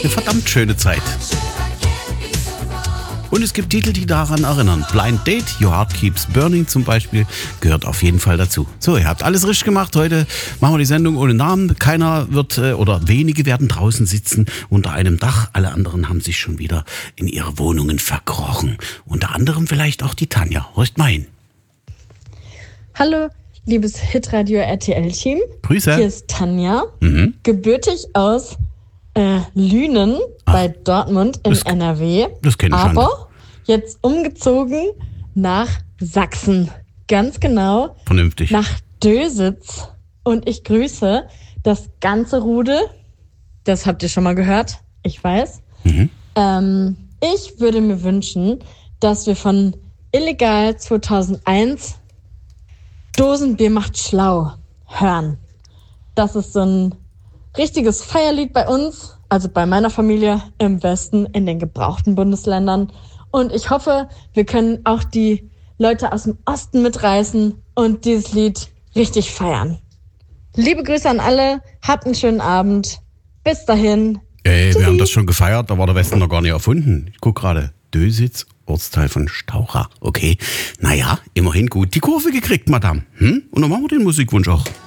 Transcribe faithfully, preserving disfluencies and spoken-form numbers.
eine verdammt schöne Zeit. Und es gibt Titel, die daran erinnern. Blind Date, Your Heart Keeps Burning zum Beispiel, gehört auf jeden Fall dazu. So, ihr habt alles richtig gemacht. Heute machen wir die Sendung ohne Namen. Keiner wird äh, oder wenige werden draußen sitzen unter einem Dach. Alle anderen haben sich schon wieder in ihre Wohnungen verkrochen. Unter anderem vielleicht auch die Tanja. Horcht mal hin. Hallo, liebes Hitradio R T L-Team. Grüße. Hier ist Tanja, Mhm. gebürtig aus äh, Lünen bei Dortmund in das- N R W. das kenn ich schon. Aber jetzt umgezogen nach Sachsen. Ganz genau Vernünftig. nach Dösitz. Und ich grüße das ganze Rudel. Das habt ihr schon mal gehört, ich weiß. Mhm. Ähm, ich würde mir wünschen, dass wir von Illegal zweitausendeins Dosenbier macht schlau hören. Das ist so ein richtiges Feierlied bei uns, also bei meiner Familie im Westen, in den gebrauchten Bundesländern. Und ich hoffe, wir können auch die Leute aus dem Osten mitreißen und dieses Lied richtig feiern. Liebe Grüße an alle, habt einen schönen Abend. Bis dahin. Ey, Tschüssi. wir haben das schon gefeiert, da war der Westen noch gar nicht erfunden. Ich guck gerade. Dösitz, Ortsteil von Staucha. Okay, naja, immerhin gut die Kurve gekriegt, Madame. Hm? Und dann machen wir den Musikwunsch auch.